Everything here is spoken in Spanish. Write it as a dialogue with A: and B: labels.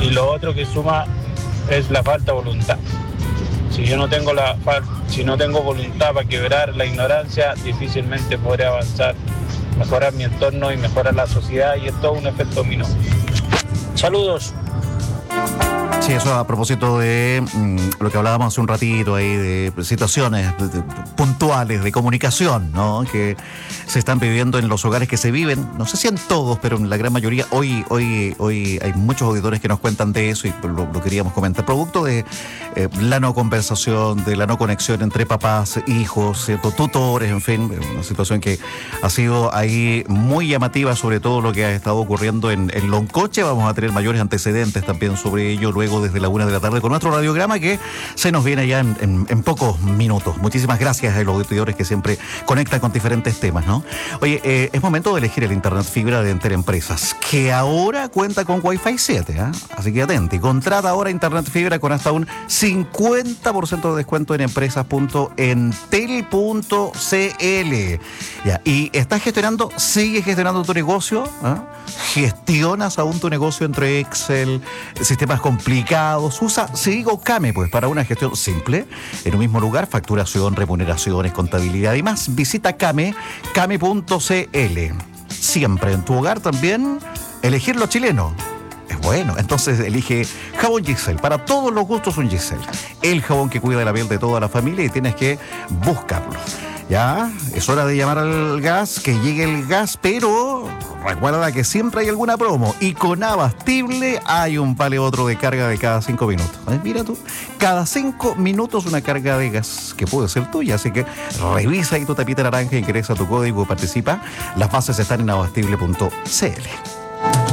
A: Y lo otro que suma es la falta de voluntad. Si yo no tengo si no tengo voluntad para quebrar la ignorancia, difícilmente podré avanzar, mejorar mi entorno y mejorar la sociedad, y es todo un efecto dominó. Saludos.
B: Sí, eso a propósito de lo que hablábamos hace un ratito ahí, de situaciones puntuales de comunicación, ¿no? Que se están viviendo en los hogares que se viven, no sé si en todos, pero en la gran mayoría. Hoy hay muchos auditores que nos cuentan de eso y lo queríamos comentar. Producto de la no conversación, de la no conexión entre papás, hijos, ¿cierto? Tutores, en fin, una situación que ha sido ahí muy llamativa, sobre todo lo que ha estado ocurriendo en Loncoche. Vamos a tener mayores antecedentes también sobre ello luego desde la 1 de la tarde con nuestro radiograma que se nos viene ya en pocos minutos. Muchísimas gracias a los auditores que siempre conectan con diferentes temas, ¿no? Oye, es momento de elegir el internet fibra de Enterempresas, que ahora cuenta con Wi-Fi 7, ¿eh? Así que atente, contrata ahora internet fibra con hasta un 50% de descuento en empresas.entel.cl. Ya, y estás gestionando, sigues gestionando tu negocio, ¿eh? Gestionas aún tu negocio entre Excel, sistemas complicados. Usa Sigo Kame, pues, para una gestión simple, en un mismo lugar, facturación, remuneraciones, contabilidad y más. Visita kame.cl. Siempre en tu hogar también, elegir lo chileno es bueno. Entonces elige jabón Giselle. Para todos los gustos un Giselle. El jabón que cuida de la piel de toda la familia y tienes que buscarlo. Ya, es hora de llamar al gas, que llegue el gas, pero recuerda que siempre hay alguna promo. Y con Abastible hay un vale otro de carga de cada 5 minutos. Mira tú, cada 5 minutos una carga de gas que puede ser tuya. Así que revisa ahí tu tapita naranja, ingresa tu código y participa. Las bases están en abastible.cl.